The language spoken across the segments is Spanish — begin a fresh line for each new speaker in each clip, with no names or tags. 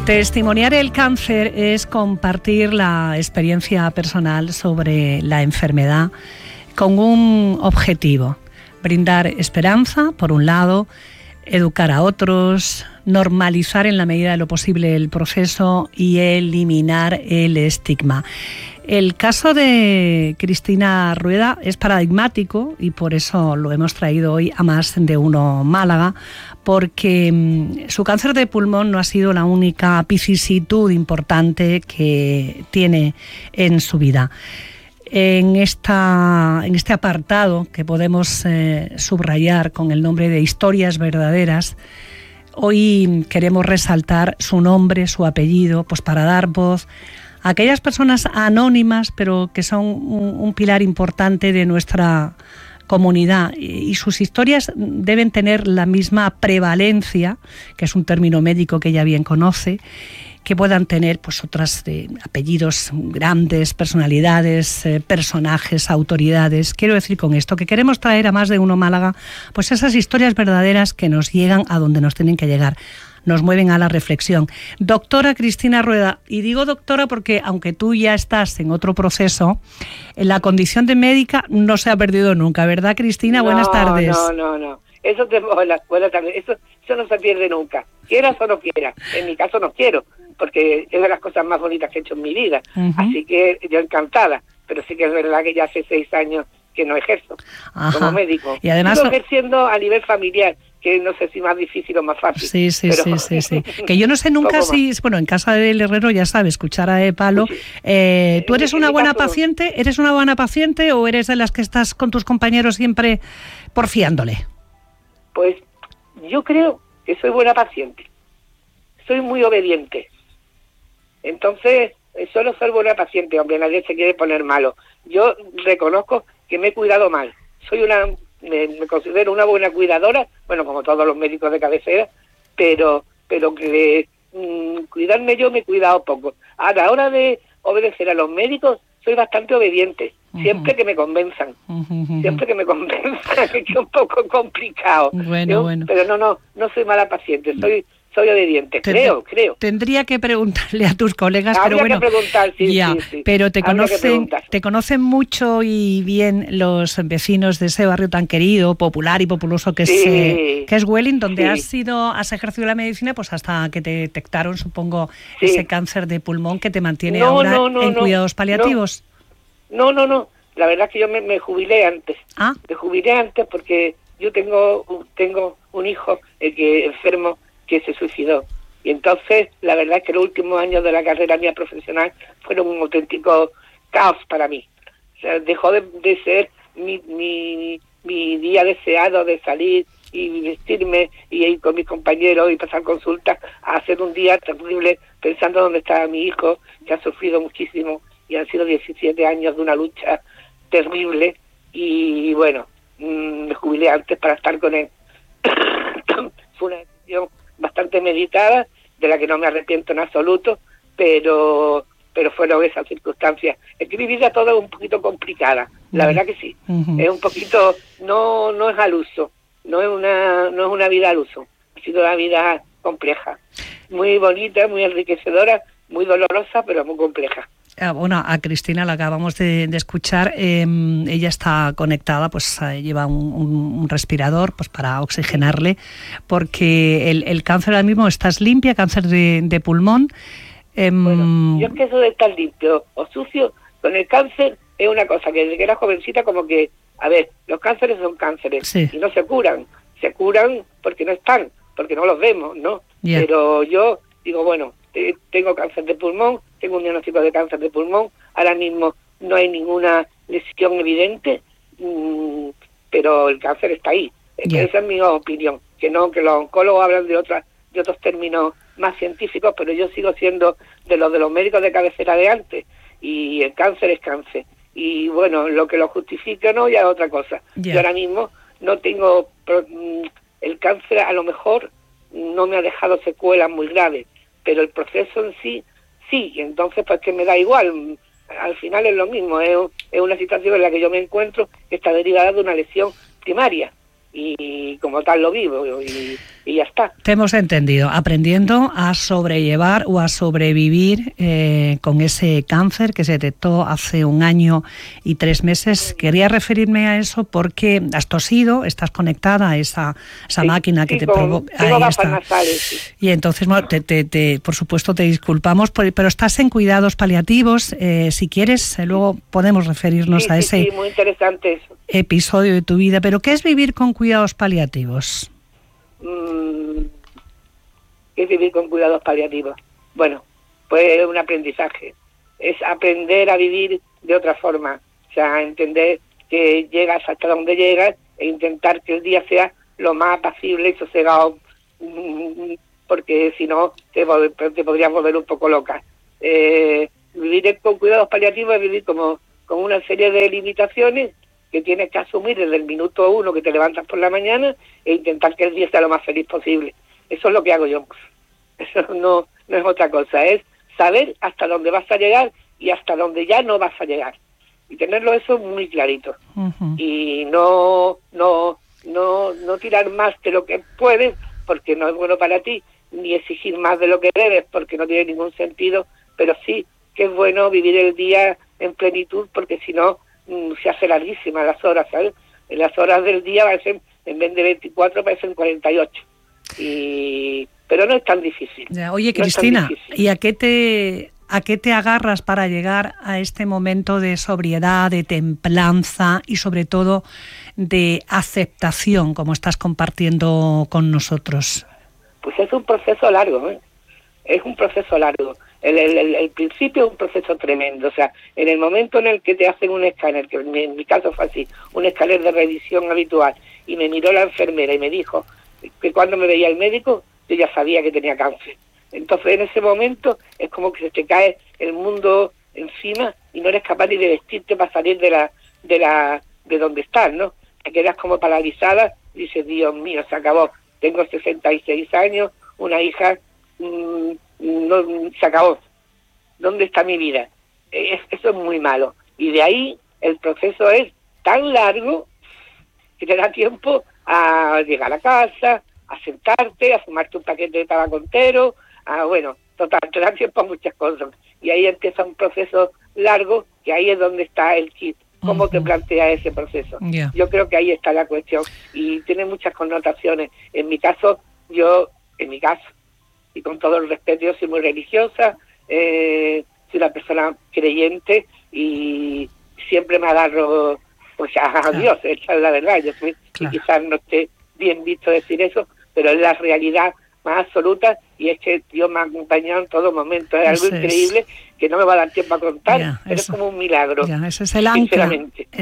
Testimoniar el cáncer es compartir la experiencia personal sobre la enfermedad con un objetivo: brindar esperanza, por un lado, educar a otros, normalizar en la medida de lo posible el proceso y eliminar el estigma. El caso de Cristina Rueda es paradigmático y por eso lo hemos traído hoy a Más de Uno Málaga, porque su cáncer de pulmón no ha sido la única vicisitud importante que tiene en su vida. En este apartado que podemos subrayar con el nombre de Historias Verdaderas, hoy queremos resaltar su nombre, su apellido, pues para dar voz a aquellas personas anónimas, pero que son un pilar importante de nuestra comunidad, y sus historias deben tener la misma prevalencia, que es un término médico que ella bien conoce, que puedan tener pues otras apellidos grandes, personalidades, personajes, autoridades. Quiero decir con esto que queremos traer a Más de Uno Málaga pues esas historias verdaderas que nos llegan a donde nos tienen que llegar, nos mueven a la reflexión. Doctora Cristina Rueda, y digo doctora porque aunque tú ya estás en otro proceso, la condición de médica no se ha perdido nunca, ¿verdad, Cristina? Buenas tardes.
No. Eso buenas tardes. Eso no se pierde nunca. Quieras o no quieras. En mi caso no quiero, porque es de las cosas más bonitas que he hecho en mi vida. Uh-huh. Así que yo encantada. Pero sí que es verdad que ya hace 6 años que no ejerzo como médico. Y además sigo ejerciendo a nivel familiar, que no sé si más difícil o más fácil.
Sí. Que yo no sé nunca si, bueno, en casa del herrero ya sabes, cuchara de palo. ¿Tú eres una buena paciente? ¿Eres una buena paciente o eres de las que estás con tus compañeros siempre porfiándole?
Pues yo creo que soy buena paciente. Soy muy obediente. Entonces, suelo ser buena paciente, hombre, nadie se quiere poner malo. Yo reconozco que me he cuidado mal. Me considero una buena cuidadora, bueno, como todos los médicos de cabecera, pero que cuidarme yo me he cuidado poco. A la hora de obedecer a los médicos, soy bastante obediente, siempre que me convenzan. Siempre que me convenzan, que es un poco complicado.
Bueno.
Pero no soy mala paciente, soy obediente, creo.
Tendría que preguntarle a tus colegas,
Habría
pero bueno,
que preguntar, sí.
Pero te conocen mucho y bien los vecinos de ese barrio tan querido, popular y populoso que es Welling, donde has ejercido la medicina pues hasta que te detectaron, supongo, ese cáncer de pulmón que te mantiene ahora en cuidados paliativos.
No. La verdad es que yo me jubilé antes. Me jubilé antes porque yo tengo un hijo que enfermo, que se suicidó. Y entonces, la verdad es que los últimos años de la carrera mía profesional fueron un auténtico caos para mí. O sea, dejó de ser mi día deseado de salir y vestirme y ir con mis compañeros y pasar consultas, a ser un día terrible pensando dónde estaba mi hijo, que ha sufrido muchísimo y han sido 17 años de una lucha terrible. Y bueno, me jubilé antes para estar con él. Fue una decisión bastante meditada, de la que no me arrepiento en absoluto, pero fueron esas circunstancias. Es que mi vida toda es un poquito complicada, la verdad que sí. Es un poquito, no es al uso, no es una vida al uso, ha sido una vida compleja, muy bonita, muy enriquecedora, muy dolorosa, pero muy compleja.
Bueno, a Cristina la acabamos de escuchar, ella está conectada, pues lleva un respirador pues para oxigenarle, porque el cáncer ahora mismo, ¿estás limpia? ¿Cáncer de pulmón?
Bueno, yo es que eso de estar limpio o sucio con el cáncer es una cosa que desde que era jovencita como que, a ver, los cánceres son cánceres y no se curan porque no están, porque no los vemos, ¿no? Yeah. Pero yo digo, bueno, tengo cáncer de pulmón, tengo un diagnóstico de cáncer de pulmón, ahora mismo no hay ninguna lesión evidente, pero el cáncer está ahí. Esa es mi opinión, que los oncólogos hablan de otros términos más científicos, pero yo sigo siendo de los médicos de cabecera de antes, y el cáncer es cáncer. Y bueno, lo que lo justifica no ya es otra cosa. Yo ahora mismo no tengo el cáncer, a lo mejor no me ha dejado secuelas muy graves, pero el proceso en sí, entonces pues que me da igual, al final es lo mismo, es una situación en la que yo me encuentro que está derivada de una lesión primaria, y como tal lo vivo y ya está.
Te hemos entendido, aprendiendo a sobrellevar o a sobrevivir con ese cáncer que se detectó hace 1 año y 3 meses. Quería referirme a eso porque has tosido, estás conectada a esa máquina que te provoca.
Tengo gafas nasales, sí.
Y entonces, bueno, por supuesto te disculpamos, pero estás en cuidados paliativos. Si quieres, luego podemos referirnos a ese
muy interesante eso.
Episodio de tu vida. Pero ¿qué es vivir con cuidados paliativos?
¿Qué es vivir con cuidados paliativos? Bueno, pues es un aprendizaje. Es aprender a vivir de otra forma. O sea, entender que llegas hasta donde llegas e intentar que el día sea lo más apacible y sosegado, porque si no te podrías volver un poco loca. Vivir con cuidados paliativos es vivir como con una serie de limitaciones que tienes que asumir desde el minuto 1 que te levantas por la mañana e intentar que el día sea lo más feliz posible. Eso es lo que hago yo. Eso no es otra cosa, es saber hasta dónde vas a llegar y hasta dónde ya no vas a llegar. Y tenerlo eso muy clarito. Uh-huh. Y no tirar más de lo que puedes, porque no es bueno para ti, ni exigir más de lo que debes, porque no tiene ningún sentido, pero sí que es bueno vivir el día en plenitud, porque si no se hace larguísima las horas, ¿sabes? En las horas del día parecen, en vez de 24 parecen 48. Pero no es tan difícil.
Ya, oye, Cristina, ¿y a qué te agarras para llegar a este momento de sobriedad, de templanza y sobre todo de aceptación, como estás compartiendo con nosotros?
Pues es un proceso largo, ¿eh? Es un proceso largo. El principio es un proceso tremendo. O sea, en el momento en el que te hacen un escáner, que en mi caso fue así, un escáner de revisión habitual, y me miró la enfermera y me dijo que cuando me veía el médico, yo ya sabía que tenía cáncer. Entonces, en ese momento, es como que se te cae el mundo encima y no eres capaz ni de vestirte para salir de donde estás, ¿no? Te quedas como paralizada y dices, Dios mío, se acabó. Tengo 66 años, una hija, no, se acabó. ¿Dónde está mi vida? Eso es muy malo. Y de ahí el proceso es tan largo que te da tiempo a llegar a casa, a sentarte, a fumarte un paquete de tabaco entero, total, te da tiempo a muchas cosas. Y ahí empieza un proceso largo, que ahí es donde está el kit. ¿Cómo te plantea ese proceso? Yeah. Yo creo que ahí está la cuestión. Y tiene muchas connotaciones. En mi caso, y con todo el respeto, yo soy muy religiosa, soy una persona creyente y siempre me agarro pues a Dios, esa es la verdad. Yo soy, y quizás no esté bien visto decir eso, pero es la realidad más absoluta, y es que Dios me ha acompañado en todo momento. Es algo increíble que no me va a dar tiempo a contar, pero es como un milagro.
Ese es el ancla,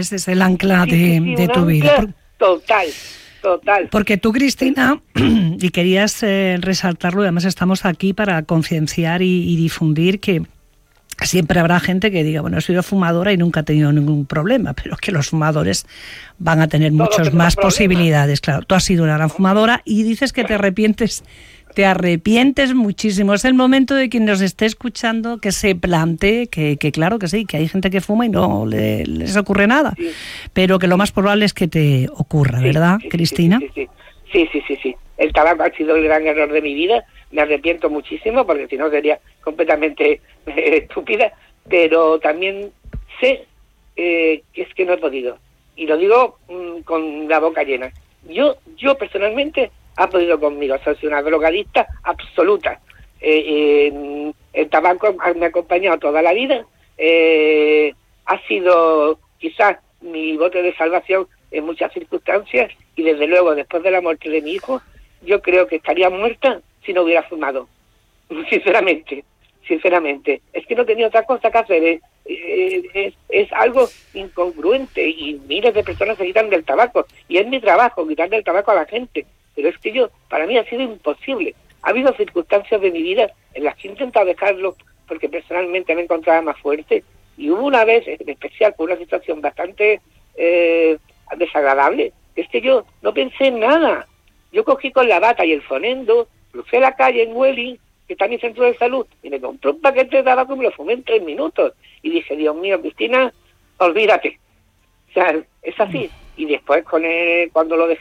de tu vida.
Total.
Porque tú, Cristina, y querías resaltarlo, y además estamos aquí para concienciar y difundir que siempre habrá gente que diga, bueno, he sido fumadora y nunca he tenido ningún problema, pero que los fumadores van a tener muchas más posibilidades. Claro, tú has sido una gran fumadora y dices que te arrepientes muchísimo. Es el momento de quien nos esté escuchando que se plantee que claro que sí, que hay gente que fuma y no les ocurre nada, sí. Pero que lo más probable es que te ocurra, ¿verdad, Cristina?
Sí. El tabaco ha sido el gran error de mi vida. Me arrepiento muchísimo, porque si no sería completamente estúpida, pero también sé que es que no he podido. Y lo digo con la boca llena. Yo personalmente ha podido conmigo. O sea, soy una drogadicta absoluta. El tabaco me ha acompañado toda la vida. Ha sido quizás mi bote de salvación en muchas circunstancias, y desde luego después de la muerte de mi hijo, yo creo que estaría muerta si no hubiera fumado. Sinceramente. Es que no tenía otra cosa que hacer. Es algo incongruente, y miles de personas se quitan del tabaco, y es mi trabajo quitar del tabaco a la gente, pero es que para mí ha sido imposible. Ha habido circunstancias de mi vida en las que he intentado dejarlo porque personalmente me encontraba más fuerte, y hubo una vez en especial por una situación bastante desagradable, es que yo no pensé en nada. Yo cogí con la bata y el fonendo, crucé la calle en Welling, que está en mi centro de salud, y me compré un paquete de tabaco y me lo fumé en 3 minutos. Y dije, Dios mío, Cristina, olvídate. O sea, es así. Y después, cuando lo dejé,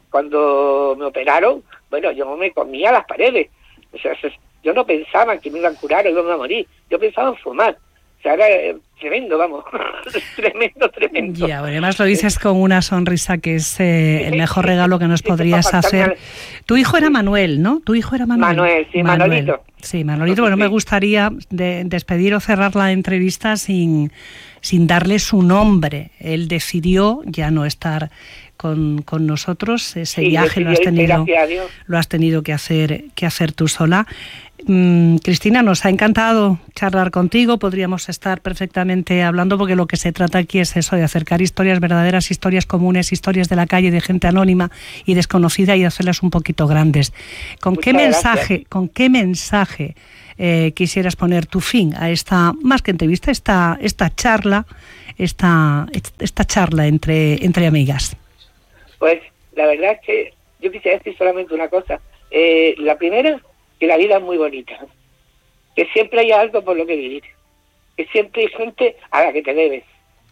cuando me operaron, bueno, yo me comía las paredes. O sea, yo no pensaba que me iban a curar o iban a morir. Yo pensaba en fumar. O sea, era tremendo, vamos. tremendo.
Ya, además lo dices con una sonrisa que es el mejor regalo que nos podrías hacer. Tu hijo era Manuel, ¿no? Tu hijo era Manuel.
Manuel, sí, Manolito.
Sí, Manolito. Bueno, me gustaría despedir o cerrar la entrevista sin darle su nombre. Él decidió ya no estar con nosotros. Ese viaje lo has tenido que hacer tú sola. Cristina, nos ha encantado charlar contigo. Podríamos estar perfectamente hablando, porque lo que se trata aquí es eso, de acercar historias verdaderas, historias comunes, historias de la calle, de gente anónima y desconocida, y hacerlas un poquito grandes. ¿Con qué mensaje quisieras poner tu fin a esta, más que entrevista, esta charla, esta charla entre amigas?
Pues la verdad es que yo quisiera decir solamente una cosa. La primera, que la vida es muy bonita, que siempre hay algo por lo que vivir, que siempre hay gente a la que te debes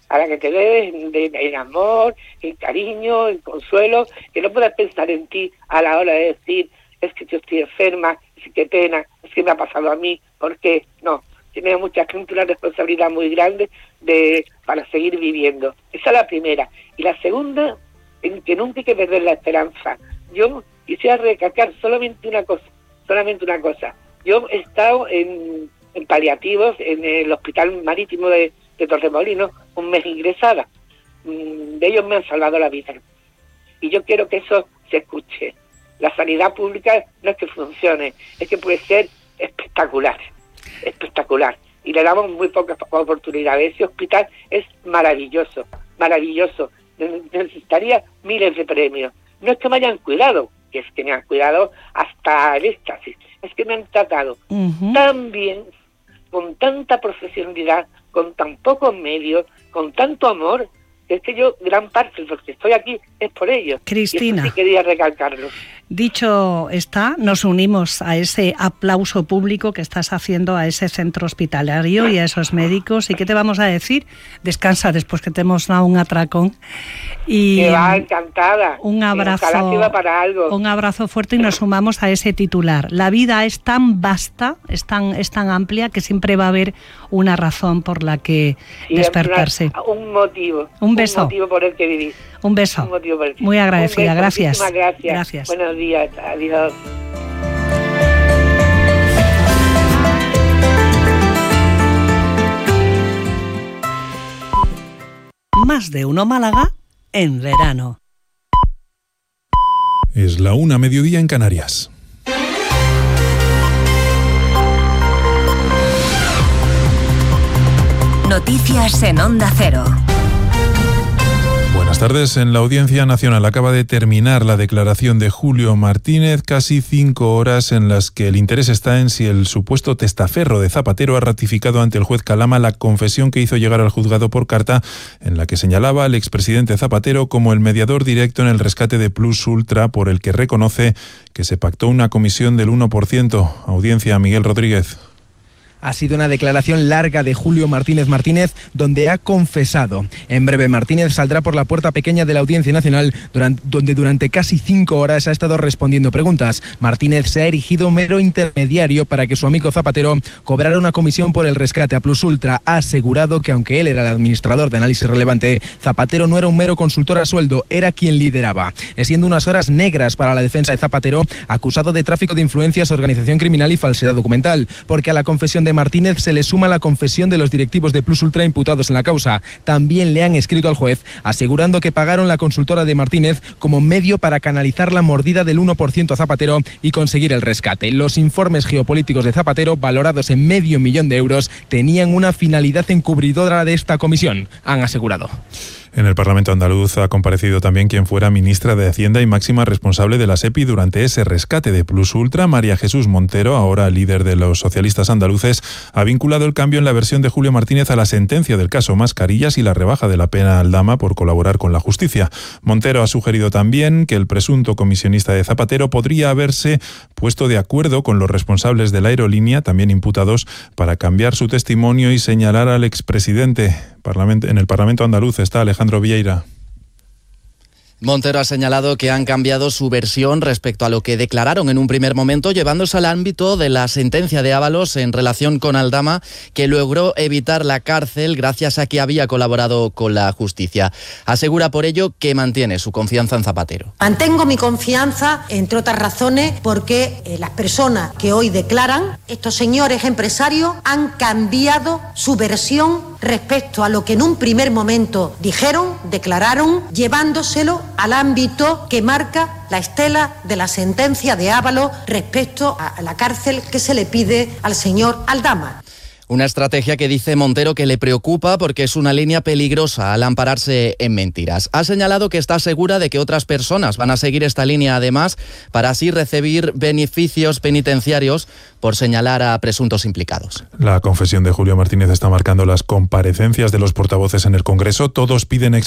en amor, en cariño, en consuelo, que no puedas pensar en ti a la hora de decir, es que yo estoy enferma, es que qué pena, es que me ha pasado a mí, ¿por qué? No, tiene mucha gente una responsabilidad muy grande para seguir viviendo. Esa es la primera. Y la segunda, en que nunca hay que perder la esperanza. Yo quisiera recalcar solamente una cosa. Yo he estado en paliativos en el Hospital Marítimo de Torremolinos, un mes ingresada. De ellos me han salvado la vida. Y yo quiero que eso se escuche. La sanidad pública no es que funcione, es que puede ser espectacular. Y le damos muy pocas oportunidades. Ese hospital es maravilloso. Necesitaría miles de premios. No es que me hayan cuidado, que es que me han cuidado hasta el éxtasis, es que me han tratado tan bien, con tanta profesionalidad, con tan pocos medios, con tanto amor, que es que yo, gran parte de lo que estoy aquí es por ellos.
Cristina,
y eso sí quería recalcarlo.
Dicho está, nos unimos a ese aplauso público que estás haciendo a ese centro hospitalario y a esos médicos. ¿Y qué te vamos a decir? Descansa después que te hemos dado un atracón. Y
que va encantada.
Un abrazo,
ojalá sirva para algo.
Un abrazo fuerte, y nos sumamos a ese titular. La vida es tan vasta, es tan amplia, que siempre va a haber una razón por la que despertarse.
Un motivo.
Un beso.
Un motivo por el que vivir.
Un beso.
Un motivo por el que...
Muy agradecida, gracias.
Muchísimas gracias. Buenos días, adiós.
Más de uno Málaga en verano.
Es la 1:00 mediodía en Canarias.
Noticias en Onda Cero.
Buenas tardes. En la Audiencia Nacional acaba de terminar la declaración de Julio Martínez, casi 5 horas en las que el interés está en si el supuesto testaferro de Zapatero ha ratificado ante el juez Calama la confesión que hizo llegar al juzgado por carta, en la que señalaba al expresidente Zapatero como el mediador directo en el rescate de Plus Ultra, por el que reconoce que se pactó una comisión del 1%. Audiencia, Miguel Rodríguez.
Ha sido una declaración larga de Julio Martínez, donde ha confesado. En breve, Martínez saldrá por la puerta pequeña de la Audiencia Nacional, donde durante casi 5 horas ha estado respondiendo preguntas. Martínez se ha erigido mero intermediario para que su amigo Zapatero cobrara una comisión por el rescate a Plus Ultra. Ha asegurado que, aunque él era el administrador de Análisis Relevante, Zapatero no era un mero consultor a sueldo, era quien lideraba. Siendo unas horas negras para la defensa de Zapatero, acusado de tráfico de influencias, organización criminal y falsedad documental, porque a la confesión de Martínez se le suma la confesión de los directivos de Plus Ultra imputados en la causa. También le han escrito al juez asegurando que pagaron la consultora de Martínez como medio para canalizar la mordida del 1% a Zapatero y conseguir el rescate. Los informes geopolíticos de Zapatero, valorados en $500,000 euros, tenían una finalidad encubridora de esta comisión, han asegurado.
En el Parlamento andaluz ha comparecido también quien fuera ministra de Hacienda y máxima responsable de la SEPI durante ese rescate de Plus Ultra. María Jesús Montero, ahora líder de los socialistas andaluces, ha vinculado el cambio en la versión de Julio Martínez a la sentencia del caso Mascarillas y la rebaja de la pena al Dama por colaborar con la justicia. Montero ha sugerido también que el presunto comisionista de Zapatero podría haberse puesto de acuerdo con los responsables de la aerolínea, también imputados, para cambiar su testimonio y señalar al expresidente. En el Parlamento andaluz está Alejandro Vieira.
Montero ha señalado que han cambiado su versión respecto a lo que declararon en un primer momento, llevándose al ámbito de la sentencia de Ábalos en relación con Aldama, que logró evitar la cárcel gracias a que había colaborado con la justicia. Asegura por ello que mantiene su confianza en Zapatero.
Mantengo mi confianza, entre otras razones, porque las personas que hoy declaran, estos señores empresarios, han cambiado su versión respecto a lo que en un primer momento dijeron, declararon, llevándoselo al ámbito que marca la estela de la sentencia de Ábalos respecto a la cárcel que se le pide al señor Aldama.
Una estrategia que dice Montero que le preocupa porque es una línea peligrosa al ampararse en mentiras. Ha señalado que está segura de que otras personas van a seguir esta línea además para así recibir beneficios penitenciarios por señalar a presuntos implicados.
La confesión de Julio Martínez está marcando las comparecencias de los portavoces en el Congreso. Todos piden